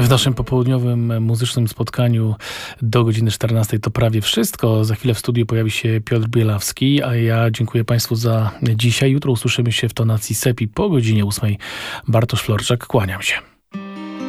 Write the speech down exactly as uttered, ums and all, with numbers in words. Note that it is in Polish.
W naszym popołudniowym muzycznym spotkaniu do godziny czternastej to prawie wszystko. Za chwilę w studiu pojawi się Piotr Bielawski, a ja dziękuję Państwu za dzisiaj. Jutro usłyszymy się w tonacji Sepi po godzinie ósmej. Bartosz Florczak, kłaniam się.